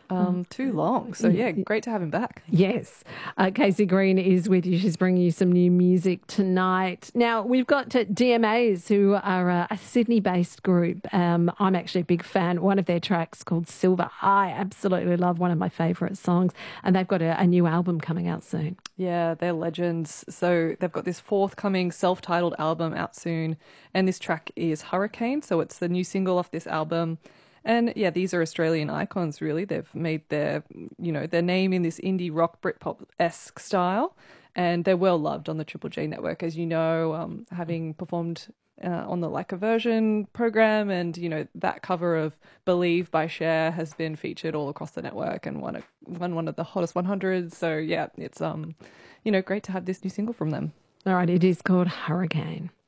too long. So yeah, great to have him back. Yes. Casey Green is with you. She's bringing you some new music tonight. Now, we've got DMAs, who are a Sydney-based group. I'm actually a big fan. One of their tracks called Silver, I absolutely love, one of my favourite songs. And they've got a new album coming out soon. Yeah, they're legends. So they've got this forthcoming self-titled album out soon. And this track is Hurricane. So it's the new single off this album. And yeah, these are Australian icons, really. They've made their name in this indie rock Britpop-esque style, and they're well loved on the Triple J network, as you know, having performed on the Like a Version program, and that cover of Believe by Cher has been featured all across the network and won one of the hottest 100s. So yeah, it's great to have this new single from them. All right, it is called Hurricane.